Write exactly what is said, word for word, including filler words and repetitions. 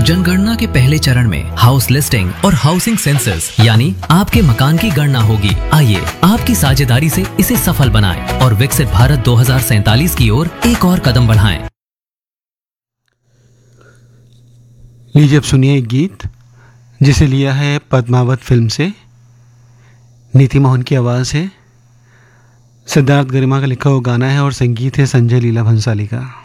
जनगणना के पहले चरण में हाउस लिस्टिंग और हाउसिंग सेंसस यानी आपके मकान की गणना होगी। आइए आपकी साझेदारी से इसे सफल बनाएं और विकसित भारत दो हज़ार सैंतालीस की ओर एक और कदम बढ़ाएं। लीजिए अब सुनिए एक गीत जिसे लिया है पद्मावत फिल्म से। नीति मोहन की आवाज़ है, सिद्धार्थ गरिमा का लिखा हुआ गाना है और संगीत है संजय लीला भंसाली का।